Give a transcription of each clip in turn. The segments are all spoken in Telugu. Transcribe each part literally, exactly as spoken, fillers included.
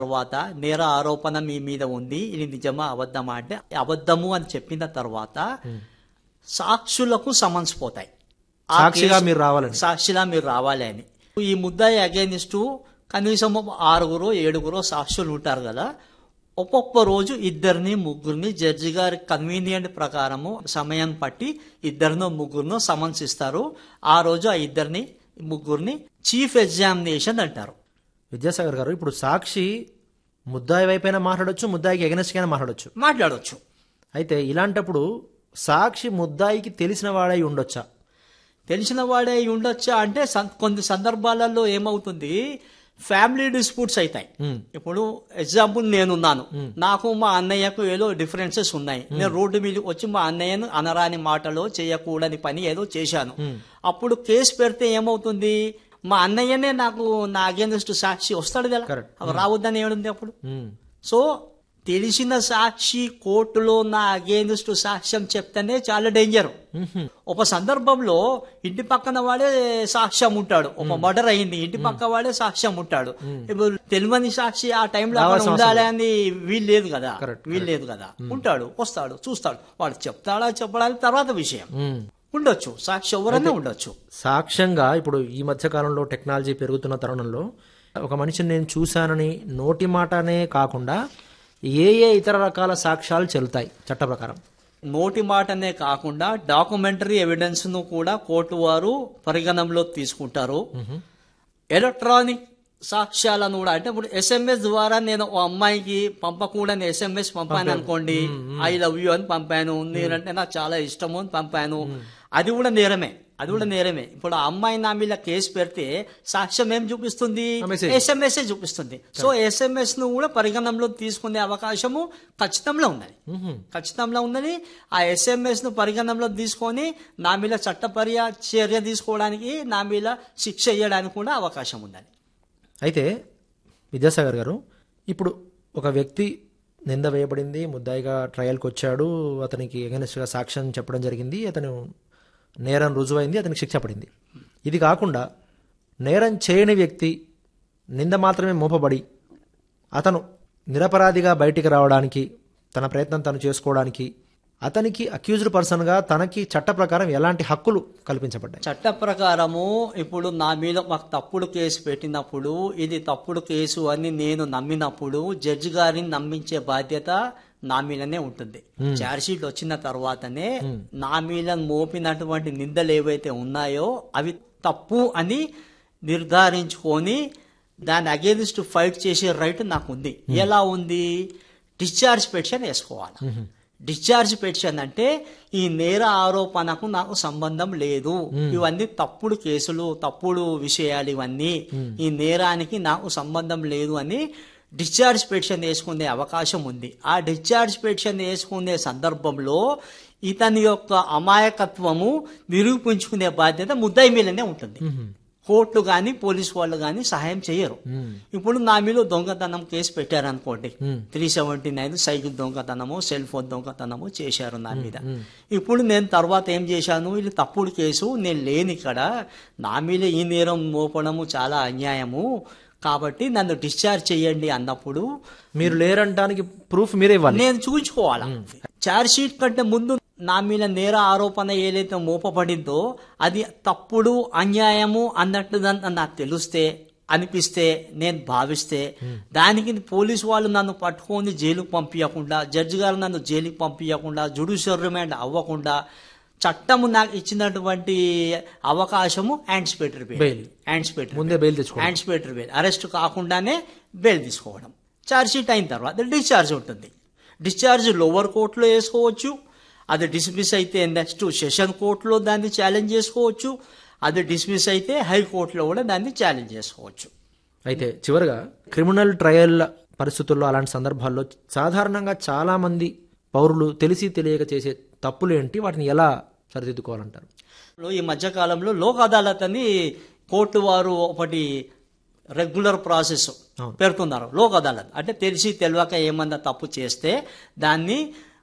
తర్వాత నేర ఆరోపణ మీ మీద ఉంది, ఇది నిజమా అబద్ధమా అంటే అబద్ధము అని చెప్పిన తర్వాత సాక్షులకు సమన్స్ పోతాయి. సాక్షిగా మీరు రావాలని సాక్షిగా మీరు రావాలి అని. ఈ ముద్దాయి అగైనిస్ట్ కనీసం ఆరుగురు ఏడుగురు సాక్షులు ఉంటారు కదా, ఒక్కొక్క రోజు ఇద్దరిని ముగ్గురిని జడ్జి గారి కన్వీనియంట్ ప్రకారము సమయం పట్టి ఇద్దరినో ముగ్గురినో సమన్స్ ఇస్తారు. ఆ రోజు ఆ ఇద్దరిని ముగ్గురిని చీఫ్ ఎగ్జామినేషన్ అంటారు. విద్యాసాగర్ గారు, ఇప్పుడు సాక్షి ముద్దాయి వైపైనా మాట్లాడొచ్చు, ముద్దాయికి ఎగనెస్ట్ గా మాట్లాడొచ్చు మాట్లాడవచ్చు అయితే ఇలాంటప్పుడు సాక్షి ముద్దాయికి తెలిసిన వాడై ఉండొచ్చా? తెలిసిన వాడే ఉండొచ్చా అంటే కొన్ని సందర్భాలలో ఏమవుతుంది, ఫ్యామిలీ డిస్ప్యూట్స్ అవుతాయి. ఇప్పుడు ఎగ్జాంపుల్ నేనున్నాను, నాకు మా అన్నయ్యకు ఏదో డిఫరెన్సెస్ ఉన్నాయి. నేను రోడ్డు మీద వచ్చి మా అన్నయ్యను అనరాని మాటలో చేయకూడని పని ఏదో చేశాను. అప్పుడు కేసు పెడితే ఏమవుతుంది, మా అన్నయ్యనే నాకు నా అగేన్స్ట్ సాక్షి వస్తాడు కదా, రావద్దని ఏముంది అప్పుడు. సో తెలిసిన సాక్షి కోర్టులో నా అగేన్స్ట్ సాక్ష్యం చెప్తేనే చాలా డేంజర్. ఒక సందర్భంలో ఇంటి పక్కన వాడే సాక్ష్యం ఉంటాడు, ఒక మర్డర్ అయింది, ఇంటి పక్క వాడే సాక్ష్యం ఉంటాడు. ఇప్పుడు తెలియని సాక్షి ఆ టైంలో ఉండాలి అని వీలు లేదు కదా, వీలు లేదు కదా. ఉంటాడు, వస్తాడు, చూస్తాడు, వాడు చెప్తాడా చెప్పడానికి తర్వాత విషయం. ఉండొచ్చు సాక్షి ఎవరన్నా ఉండొచ్చు. సాక్ష్యంగా ఇప్పుడు ఈ మధ్య కాలంలో టెక్నాలజీ పెరుగుతున్న తరుణంలో ఒక మనిషిని నేను చూశానని నోటి మాటనే కాకుండా ఏ ఏ ఇతర రకాల సాక్ష్యాలు చెల్లుతాయి చట్ట ప్రకారం? నోటి మాటనే కాకుండా డాక్యుమెంటరీ ఎవిడెన్స్ ను కూడా కోర్టు వారు పరిగణనలో తీసుకుంటారు. ఎలక్ట్రానిక్ సాక్ష్యాలను కూడా, అంటే ఇప్పుడు ఎస్ఎంఎస్ ద్వారా నేను ఓ అమ్మాయికి పంపకూడని ఎస్ఎంఎస్ పంపాను అనుకోండి, ఐ లవ్ యూ అని పంపాను, నేనంటే నాకు చాలా ఇష్టము అని పంపాను, అది కూడా నేరమే, అది కూడా నేరమే. ఇప్పుడు ఆ అమ్మాయి నా మీద కేసు పెడితే సాక్ష్యం ఏం చూపిస్తుంది, ఎస్ఎంఎస్ చూపిస్తుంది. సో ఎస్ఎంఎస్ ను కూడా పరిగణనలో తీసుకునే అవకాశము ఖచ్చితంగా ఉన్నది, ఖచ్చితంగా ఉన్నది. ఆ ఎస్ఎంఎస్ ను పరిగణనలో తీసుకొని నా మీద చట్టపర్య చర్య తీసుకోవడానికి, నా మీద శిక్ష వేయడానికి కూడా అవకాశం ఉన్నది. అయితే విద్యాసాగర్ గారు, ఇప్పుడు ఒక వ్యక్తి నింద వేయబడింది, ముద్దాయిగా ట్రయల్కి వచ్చాడు, అతనికి ఎగనెస్ట్గా సాక్ష్యం చెప్పడం జరిగింది, అతను నేరం రుజువైంది, అతనికి శిక్ష పడింది. ఇది కాకుండా నేరం చేయని వ్యక్తి నింద మాత్రమే మోపబడి అతను నిరపరాధిగా బయటికి రావడానికి తన ప్రయత్నం తను చేసుకోవడానికి అతనికి అక్యూజ్డ్ పర్సన్గా తనకి చట్ట ప్రకారం ఎలాంటి హక్కులు కల్పించబడ్డాయి? చట్ట ప్రకారము ఇప్పుడు నా మీద మాకు తప్పుడు కేసు పెట్టినప్పుడు, ఇది తప్పుడు కేసు అని నేను నమ్మినప్పుడు జడ్జి గారిని నమ్మించే బాధ్యత నా మీదనే ఉంటుంది. ఛార్జ్ షీట్ వచ్చిన తర్వాతనే నా మీద మోపినటువంటి నిందలు ఏవైతే ఉన్నాయో అవి తప్పు అని నిర్ధారించుకొని దాని అగేనిస్ట్ ఫైట్ చేసే రైట్ నాకు ఉంది. ఎలా ఉంది, డిశ్చార్జ్ పిటిషన్ వేసుకోవాలి. డిశ్చార్జ్ పిటిషన్ అంటే ఈ నేర ఆరోపణకు నాకు సంబంధం లేదు, ఇవన్నీ తప్పుడు కేసులు, తప్పుడు విషయాలు, ఇవన్నీ ఈ నేరానికి నాకు సంబంధం లేదు అని డిశ్చార్జ్ పిటిషన్ వేసుకునే అవకాశం ఉంది. ఆ డిశ్చార్జ్ పిటిషన్ వేసుకునే సందర్భంలో ఇతని యొక్క అమాయకత్వము నిరూపించుకునే బాధ్యత ముద్దాయి మీదనే ఉంటుంది. కోర్టులు గాని పోలీసు వాళ్ళు గాని సహాయం చేయరు. ఇప్పుడు నా మీద దొంగతనం కేసు పెట్టారనుకోండి, three seventy nine cycle దొంగతనము, cell phone దొంగతనము చేశారు నా మీద. ఇప్పుడు నేను తర్వాత ఏం చేశాను, ఇది తప్పుడు కేసు, నేను లేని ఇక్కడ, నా మీద ఈ నేరం మోపడము చాలా అన్యాయము, కాబట్టి నన్ను డిశ్చార్జ్ చేయండి అన్నప్పుడు మీరు లేరంటానికి ప్రూఫ్ మీరే ఇవ్వాలి, నేను చూపించుకోవాలా. ఛార్జ్ షీట్ కంటే ముందు నా మీద నేర ఆరోపణ ఏదైతే మోపబడిందో అది తప్పుడు అన్యాయము అన్నట్టు నాకు తెలిస్తే, అనిపిస్తే, నేను భావిస్తే, దానికి పోలీసు వాళ్ళు నన్ను పట్టుకొని జైలుకు పంపించకుండా, జడ్జి గారు నన్ను జైలుకి పంపించకుండా, జ్యుడిషియల్ రిమాండ్ అవ్వకుండా చట్టము నాకు ఇచ్చినటువంటి అవకాశము యాంటిసిపేటరీ బెయిల్, యాంటిసిపేటరీ ముందే బెయిల్ తెచ్చుకోవడం, యాంటిసిపేటరీ బెయిల్, అరెస్ట్ కాకుండానే బెయిల్ తీసుకోవడం. ఛార్జ్ షీట్ అయిన తర్వాత డిశ్చార్జ్ ఉంటుంది. డిశ్చార్జ్ లోవర్ కోర్టులో వేసుకోవచ్చు, అది డిస్మిస్ అయితే నెక్స్ట్ సెషన్ కోర్టులో దాన్ని ఛాలెంజ్ చేసుకోవచ్చు, అది డిస్మిస్ అయితే హైకోర్టులో కూడా దాన్ని ఛాలెంజ్ చేసుకోవచ్చు. అయితే చివరిగా క్రిమినల్ ట్రయల్ పరిస్థితుల్లో అలాంటి సందర్భాల్లో సాధారణంగా చాలా మంది పౌరులు తెలిసి తెలియక చేసే తప్పులు ఏంటి, వాటిని ఎలా సరిదిద్దుకోవాలంటారు? ఈ మధ్య కాలంలో లోక్ అదాలత్ అని కోర్టు వారు ఒకటి రెగ్యులర్ ప్రాసెస్ పెడుతున్నారు. లోక్ అదాలత్ అంటే తెలిసి తెలియక ఏమన్నా తప్పు చేస్తే దాన్ని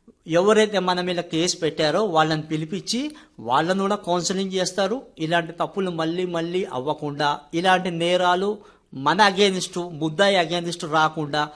ఎవరైతే మన మీద కేసు పెట్టారో వాళ్ళని పిలిపించి వాళ్ళను కూడా కౌన్సిలింగ్ చేస్తారు. ఇలాంటి తప్పులు మళ్ళీ మళ్ళీ అవ్వకుండా, ఇలాంటి నేరాలు మన అగేనిస్ట్ ముద్దాయి అగేనిస్ట్ రాకుండా